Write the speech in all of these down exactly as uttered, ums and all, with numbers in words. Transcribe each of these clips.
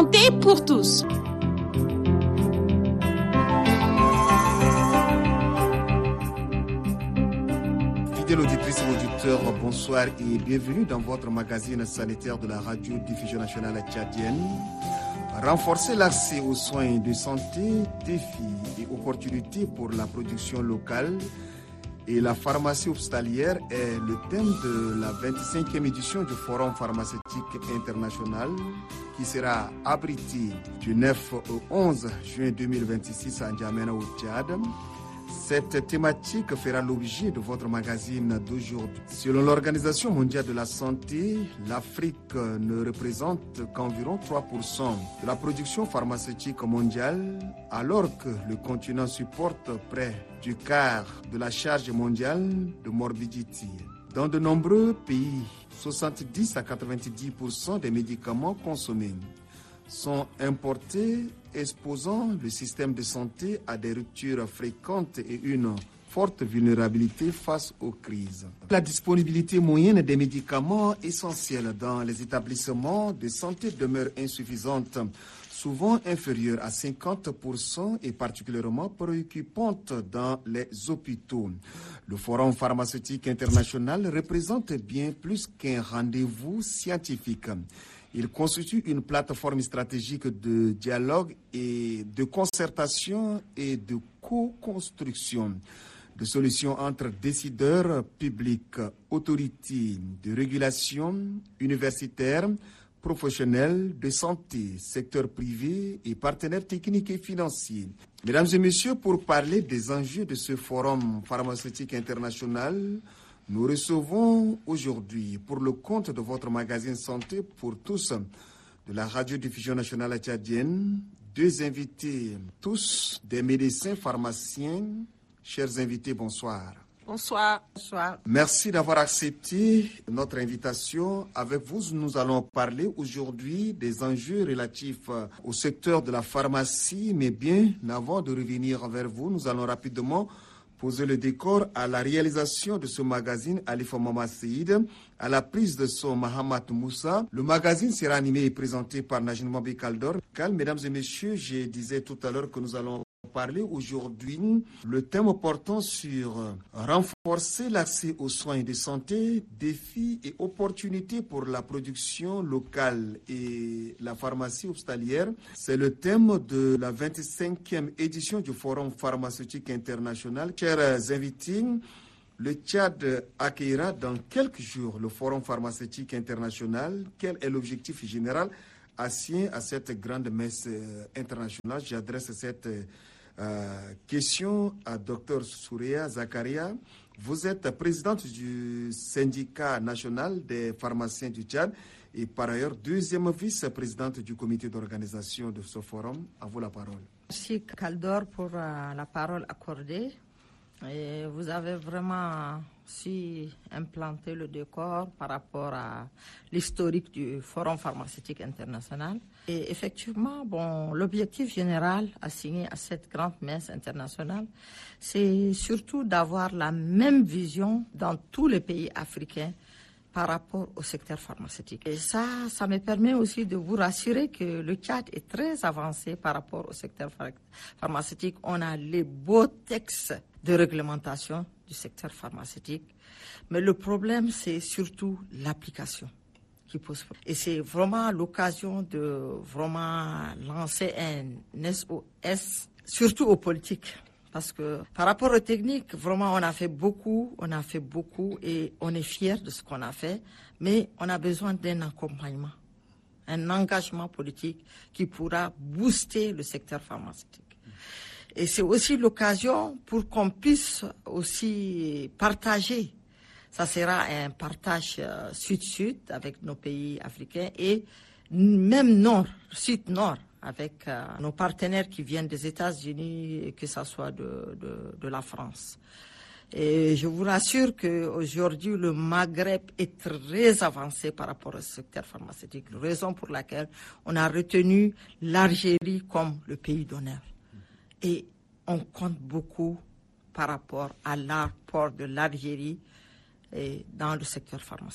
santé pour tous. Fidèles auditrices et auditeurs, bonsoir et bienvenue dans votre magazine sanitaire de la radio-diffusion nationale tchadienne. Renforcer l'accès aux soins de santé, défis et opportunités pour la production locale et la pharmacie hospitalière est le thème de la vingt-cinquième édition du Forum pharmaceutique international qui sera abrité du neuf au onze juin deux mille vingt-six à N'Djamena au Tchad. Cette thématique fera l'objet de votre magazine d'aujourd'hui. Selon l'Organisation mondiale de la santé, l'Afrique ne représente qu'environ trois pour cent de la production pharmaceutique mondiale, alors que le continent supporte près du quart de la charge mondiale de morbidité. Dans de nombreux pays, soixante-dix à quatre-vingt-dix pour cent des médicaments consommés sont importés, exposant le système de santé à des ruptures fréquentes et une forte vulnérabilité face aux crises. La disponibilité moyenne des médicaments essentiels dans les établissements de santé demeure insuffisante, souvent inférieure à cinquante pour cent et particulièrement préoccupante dans les hôpitaux. Le Forum pharmaceutique international représente bien plus qu'un rendez-vous scientifique. Il constitue une plateforme stratégique de dialogue et de concertation et de co-construction de solutions entre décideurs publics, autorités de régulation, universitaires, professionnels de santé, secteur privé et partenaires techniques et financiers. Mesdames et messieurs, pour parler des enjeux de ce forum pharmaceutique international, nous recevons aujourd'hui, pour le compte de votre magazine Santé pour tous de la radio-diffusion nationale tchadienne, deux invités, tous des médecins pharmaciens. Chers invités, bonsoir. Bonsoir. Bonsoir. Merci d'avoir accepté notre invitation. Avec vous, nous allons parler aujourd'hui des enjeux relatifs au secteur de la pharmacie. Mais bien avant de revenir vers vous, nous allons rapidement poser le décor à la réalisation de ce magazine Alifa Mama Seïd, à la prise de son Mahamat Moussa. Le magazine sera animé et présenté par Najin Mabi Kaldor. Mesdames et messieurs, je disais tout à l'heure que nous allons parler aujourd'hui le thème portant sur renforcer l'accès aux soins de santé, défis et opportunités pour la production locale et la pharmacie hospitalière. C'est le thème de la vingt-cinquième édition du Forum pharmaceutique international. Chers invités, le Tchad accueillera dans quelques jours le Forum pharmaceutique international. Quel est l'objectif général assigné à cette grande messe internationale? J'adresse cette Euh, question à Dr Soureya Zakaria. Vous êtes présidente du syndicat national des pharmaciens du Tchad et par ailleurs deuxième vice-présidente du comité d'organisation de ce forum. À vous la parole. Merci Kaldor pour euh, la parole accordée. Et vous avez vraiment su implanter le décor par rapport à l'historique du Forum pharmaceutique international. Et effectivement, bon, l'objectif général assigné à cette grande messe internationale, c'est surtout d'avoir la même vision dans tous les pays africains par rapport au secteur pharmaceutique. Et ça, ça me permet aussi de vous rassurer que le Tchad est très avancé par rapport au secteur pharmaceutique. On a les beaux textes de réglementation du secteur pharmaceutique. Mais le problème, c'est surtout l'application qui pose problème. Et c'est vraiment l'occasion de vraiment lancer un S O S, surtout aux politiques. Parce que par rapport aux techniques, vraiment, on a fait beaucoup, on a fait beaucoup et on est fiers de ce qu'on a fait. Mais on a besoin d'un accompagnement, un engagement politique qui pourra booster le secteur pharmaceutique. Et c'est aussi l'occasion pour qu'on puisse aussi partager. Ça sera un partage sud-sud avec nos pays africains et même nord, sud-nord, avec euh, nos partenaires qui viennent des États-Unis, que ce soit de, de, de la France. Et je vous rassure qu'aujourd'hui, le Maghreb est très avancé par rapport au secteur pharmaceutique, raison pour laquelle on a retenu l'Algérie comme le pays d'honneur. Et on compte beaucoup par rapport à l'apport de l'Algérie dans le secteur pharmaceutique.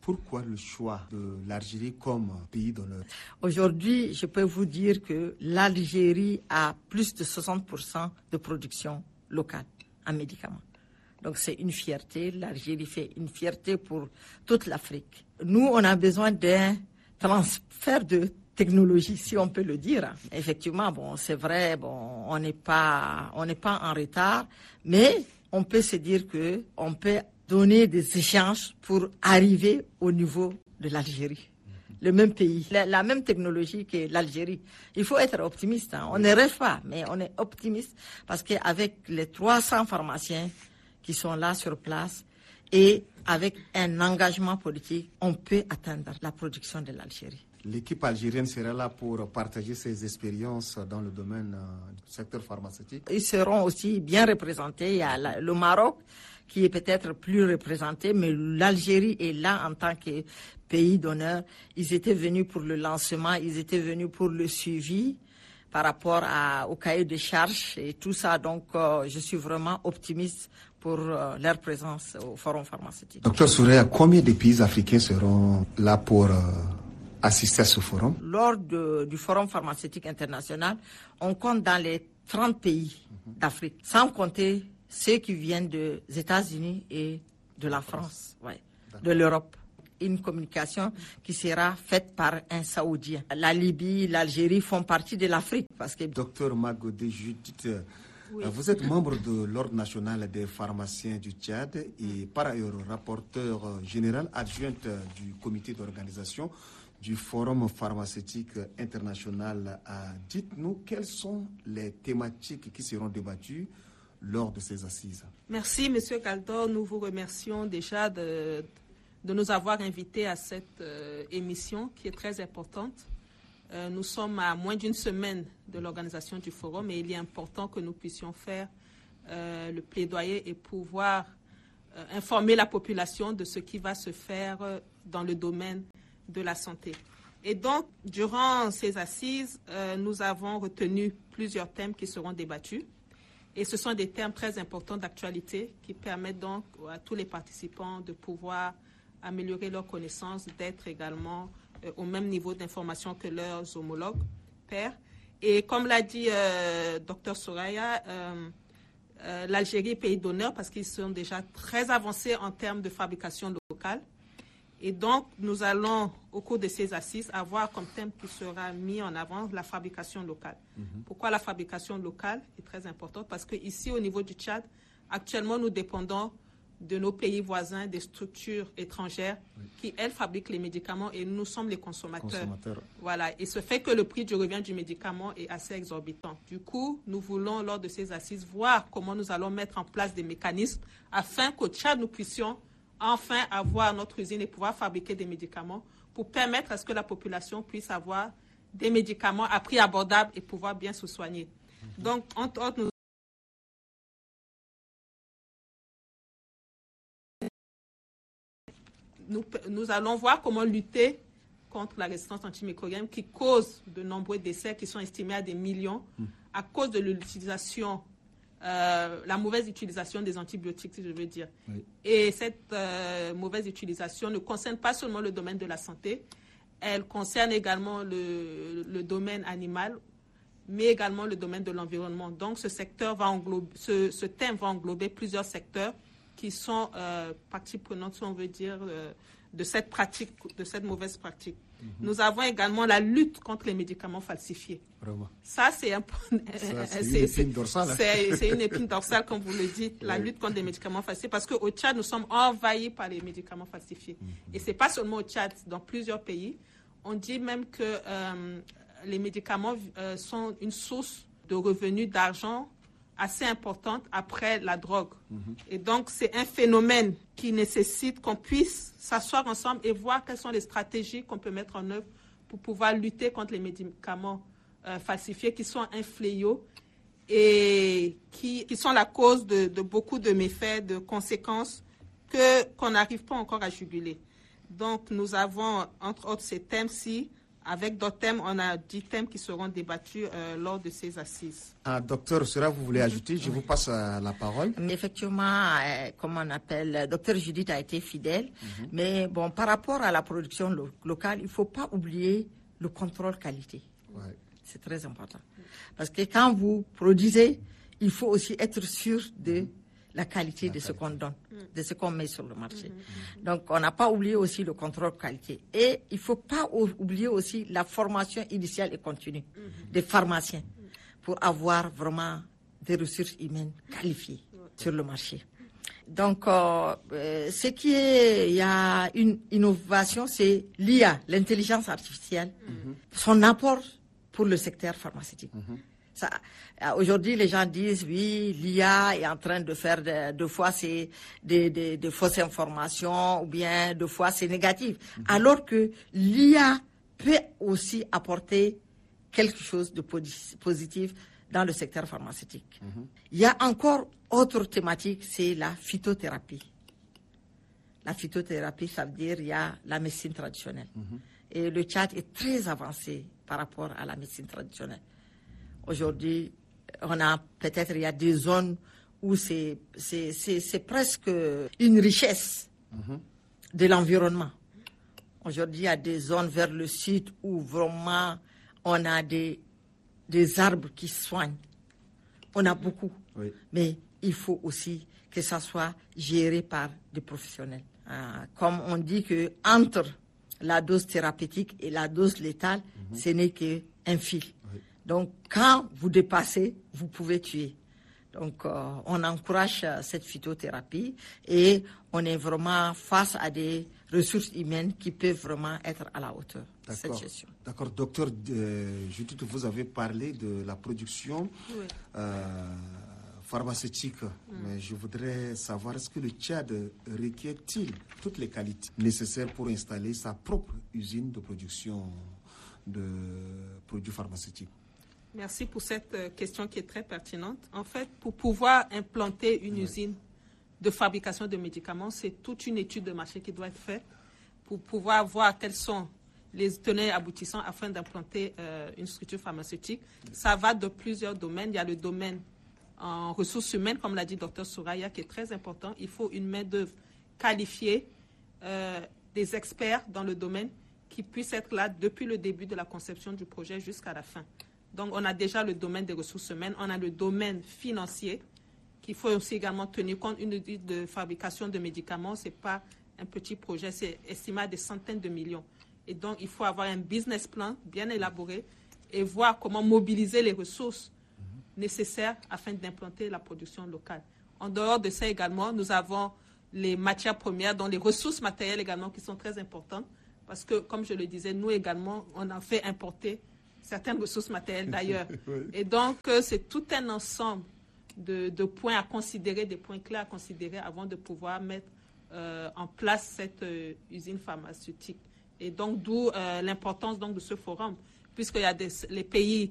Pourquoi le choix de l'Algérie comme pays donneur? Aujourd'hui, je peux vous dire que l'Algérie a plus de soixante pour cent de production locale en médicaments. Donc c'est une fierté. L'Algérie fait une fierté pour toute l'Afrique. Nous, on a besoin d'un transfert de technologie, si on peut le dire. Effectivement, bon, c'est vrai, bon, on n'est pas, on n'est pas en retard, mais on peut se dire que on peut donner des échanges pour arriver au niveau de l'Algérie. Le même pays, la, la même technologie que l'Algérie. Il faut être optimiste. Hein. On ne rêve pas, mais on est optimiste parce qu'avec les trois cents pharmaciens qui sont là sur place et avec un engagement politique, on peut atteindre la production de l'Algérie. L'équipe algérienne sera là pour partager ses expériences dans le domaine euh, du secteur pharmaceutique. Ils seront aussi bien représentés. Il y a la, le Maroc qui est peut-être plus représenté, mais l'Algérie est là en tant que pays d'honneur. Ils étaient venus pour le lancement, ils étaient venus pour le suivi par rapport à, au cahier de charges et tout ça. Donc, euh, je suis vraiment optimiste pour euh, leur présence au Forum pharmaceutique. Docteur Soureya, combien de pays africains seront là pour euh, assister à ce forum? Lors de, du Forum pharmaceutique international, on compte dans les trente pays mm-hmm. d'Afrique, sans compter ceux qui viennent des États-Unis et de la France, ouais, de l'Europe. Une communication qui sera faite par un Saoudien. La Libye, l'Algérie font partie de l'Afrique. Parce que... Docteur Magodé Judith, oui. Vous êtes membre de l'Ordre national des pharmaciens du Tchad et par ailleurs rapporteur général adjointe du comité d'organisation du Forum pharmaceutique international. Dites-nous quelles sont les thématiques qui seront débattues lors de ces assises. Merci, Monsieur Kaldor. Nous vous remercions déjà de, de nous avoir invités à cette euh, émission qui est très importante. Euh, nous sommes à moins d'une semaine de l'organisation du forum et il est important que nous puissions faire euh, le plaidoyer et pouvoir euh, informer la population de ce qui va se faire euh, dans le domaine de la santé. Et donc, durant ces assises, euh, nous avons retenu plusieurs thèmes qui seront débattus. Et ce sont des thèmes très importants d'actualité qui permettent donc à tous les participants de pouvoir améliorer leurs connaissances, d'être également euh, au même niveau d'information que leurs homologues pairs. Et comme l'a dit euh, Docteur Soureya, euh, euh, l'Algérie est pays d'honneur parce qu'ils sont déjà très avancés en termes de fabrication locale. Et donc, nous allons, au cours de ces assises, avoir comme thème qui sera mis en avant la fabrication locale. Mm-hmm. Pourquoi la fabrication locale est très importante? Parce qu'ici, au niveau du Tchad, actuellement, nous dépendons de nos pays voisins, des structures étrangères oui. qui, elles, fabriquent les médicaments et nous sommes les consommateurs. consommateurs. Voilà. Et ce fait que le prix du revient du médicament est assez exorbitant. Du coup, nous voulons, lors de ces assises, voir comment nous allons mettre en place des mécanismes afin qu'au Tchad, nous puissions enfin avoir notre usine et pouvoir fabriquer des médicaments pour permettre à ce que la population puisse avoir des médicaments à prix abordable et pouvoir bien se soigner. Mm-hmm. Donc, entre autres, nous Nous, nous allons voir comment lutter contre la résistance antimicrobienne qui cause de nombreux décès qui sont estimés à des millions mm. à cause de l'utilisation, euh, la mauvaise utilisation des antibiotiques, si je veux dire. Oui. Et cette euh, mauvaise utilisation ne concerne pas seulement le domaine de la santé, elle concerne également le, le domaine animal, mais également le domaine de l'environnement. Donc, ce secteur va englober, ce, ce thème va englober plusieurs secteurs qui sont euh, partie prenante, si on veut dire, euh, de cette pratique, de cette mauvaise pratique. Mm-hmm. Nous avons également la lutte contre les médicaments falsifiés. Vraiment. Ça, c'est, un, Ça, c'est, c'est une épine dorsale. Hein? C'est, c'est une épine dorsale, comme vous le dites, la oui. lutte contre les médicaments falsifiés, parce qu'au Tchad, nous sommes envahis par les médicaments falsifiés. Mm-hmm. Et ce n'est pas seulement au Tchad, dans plusieurs pays. On dit même que euh, les médicaments euh, sont une source de revenus, d'argent, assez importante après la drogue. Mm-hmm. Et donc, c'est un phénomène qui nécessite qu'on puisse s'asseoir ensemble et voir quelles sont les stratégies qu'on peut mettre en œuvre pour pouvoir lutter contre les médicaments euh, falsifiés qui sont un fléau et qui, qui sont la cause de, de beaucoup de méfaits, de conséquences que, qu'on n'arrive pas encore à juguler. Donc, nous avons, entre autres, ces thèmes-ci avec d'autres thèmes. On a dix thèmes qui seront débattus euh, lors de ces assises. Ah, docteur Soura, vous voulez ajouter? Je vous passe euh, la parole. Mais effectivement, euh, comme on appelle, docteur Judith a été fidèle. Mm-hmm. Mais bon, par rapport à la production lo- locale, il ne faut pas oublier le contrôle qualité. Ouais. C'est très important. Parce que quand vous produisez, il faut aussi être sûr de la qualité la de qualité. ce qu'on donne, de ce qu'on met sur le marché. Mm-hmm. Donc, on n'a pas oublié aussi le contrôle qualité. Et il ne faut pas oublier aussi la formation initiale et continue mm-hmm. des pharmaciens pour avoir vraiment des ressources humaines qualifiées mm-hmm. sur le marché. Donc, euh, euh, ce qui est, il y a une innovation, c'est l'I A, l'intelligence artificielle, mm-hmm. son apport pour le secteur pharmaceutique. Mm-hmm. Ça, aujourd'hui, les gens disent, oui, l'I A est en train de faire de, de fois c'est des de, de fausses informations ou bien de fois c'est négatif. Mm-hmm. Alors que l'I A peut aussi apporter quelque chose de positif dans le secteur pharmaceutique. Mm-hmm. Il y a encore autre thématique, c'est la phytothérapie. La phytothérapie, ça veut dire il y a la médecine traditionnelle. Mm-hmm. Et le Tchad est très avancé par rapport à la médecine traditionnelle. Aujourd'hui, on a peut-être, il y a des zones où c'est, c'est, c'est, c'est presque une richesse mm-hmm. de l'environnement. Aujourd'hui, il y a des zones vers le sud où vraiment on a des, des arbres qui soignent. On a beaucoup. Oui. Mais il faut aussi que ça soit géré par des professionnels. Ah, comme on dit que entre la dose thérapeutique et la dose létale, mm-hmm. ce n'est qu'un fil. Oui. Donc, quand vous dépassez, vous pouvez tuer. Donc, euh, on encourage euh, cette phytothérapie et on est vraiment face à des ressources humaines qui peuvent vraiment être à la hauteur de cette gestion. D'accord. Docteur euh, Judith, vous avez parlé de la production oui. euh, pharmaceutique. Mm. Mais je voudrais savoir, est-ce que le Tchad requiert-il toutes les qualités nécessaires pour installer sa propre usine de production de produits pharmaceutiques? Merci pour cette question qui est très pertinente. En fait, pour pouvoir implanter une oui. usine de fabrication de médicaments, c'est toute une étude de marché qui doit être faite pour pouvoir voir quels sont les tenants et aboutissants afin d'implanter euh, une structure pharmaceutique. Ça va de plusieurs domaines. Il y a le domaine en ressources humaines, comme l'a dit docteur Soraya, qui est très important. Il faut une main-d'œuvre qualifiée, euh, des experts dans le domaine qui puissent être là depuis le début de la conception du projet jusqu'à la fin. Donc, on a déjà le domaine des ressources humaines, on a le domaine financier, qu'il faut aussi également tenir compte. Une usine de fabrication de médicaments, ce n'est pas un petit projet, c'est estimé à des centaines de millions. Et donc, il faut avoir un business plan bien élaboré et voir comment mobiliser les ressources nécessaires afin d'implanter la production locale. En dehors de ça également, nous avons les matières premières, dont les ressources matérielles également qui sont très importantes, parce que, comme je le disais, nous également, on a fait importer certaines ressources matérielles d'ailleurs. Oui. Et donc, c'est tout un ensemble de, de points à considérer, des points clés à considérer avant de pouvoir mettre euh, en place cette euh, usine pharmaceutique. Et donc, d'où euh, l'importance donc, de ce forum, puisqu'il y a des, les pays